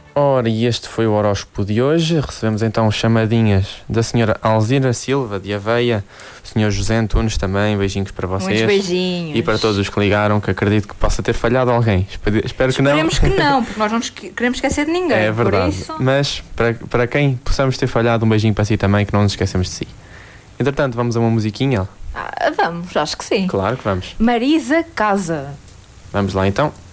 Ora, e este foi o horóscopo de hoje. Recebemos então chamadinhas da senhora Alzira Silva, de Aveia, o senhor José Antunes também, beijinhos para vocês. Muitos beijinhos. E para todos os que ligaram, que acredito que possa ter falhado alguém. Espero que não. Esperemos que não, porque nós não nos queremos esquecer de ninguém. É verdade. Por isso... Mas para quem possamos ter falhado, um beijinho para si também, que não nos esquecemos de si. Entretanto, vamos a uma musiquinha? Vamos, acho que sim. Claro que vamos. Marisa Casa. Vamos lá então.